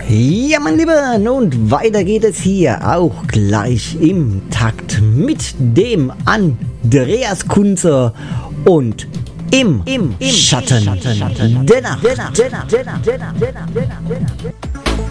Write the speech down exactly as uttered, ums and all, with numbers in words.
Ja, mein Lieber, und weiter geht es hier auch gleich im Takt mit dem Andreas Kunzer und im, im, im Schatten, Schatten, Schatten der Nacht. Der Nacht, der Nacht, der Nacht, der Nacht, der Nacht, der Nacht, der Nacht.